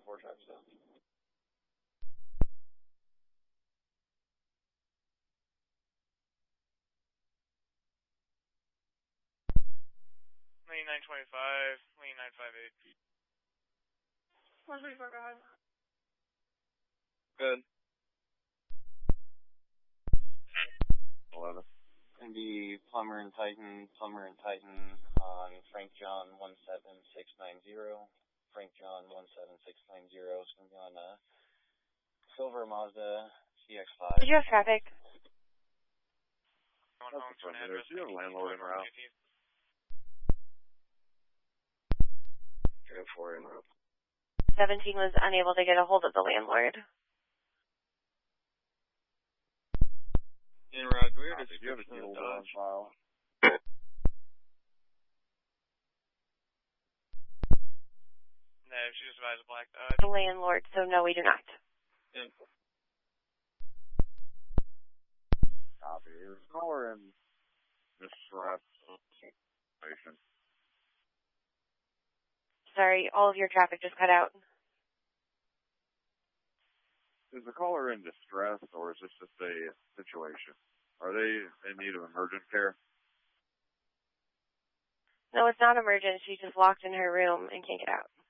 4 tracks down. Lane 925, lane 958. 134, go ahead. Good. 11. Gonna be Plumber and Titan on Frank John 17690. Frank John 17690 is gonna be on Silver Mazda CX-5. Did you have traffic? Going home to an address. Do you have a landlord in route? Go for it. 17 was unable to get a hold of the landlord. In route, do we have a Do you have a description of deal the on Dodge? file? No, she just advised a black Dodge. The landlord, so no, we do not. Yeah. Copy. Is the caller in distress situation? Sorry, all of your traffic just cut out. Is the caller in distress, or is this just a situation? Are they in need of emergent care? No, it's not emergent. She's just locked in her room and can't get out.